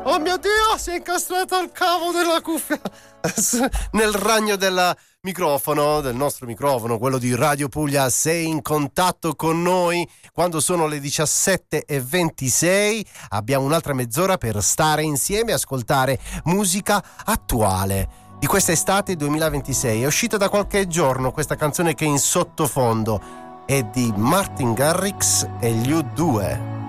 Oh mio Dio, si è incastrato il cavo della cuffia nel ragno del microfono, del nostro microfono, quello di Radio Puglia. Sei in contatto con noi quando sono le 17:26. Abbiamo un'altra mezz'ora per stare insieme e ascoltare musica attuale di questa estate 2026. È uscita da qualche giorno questa canzone che è in sottofondo, è di Martin Garrix e gli U2.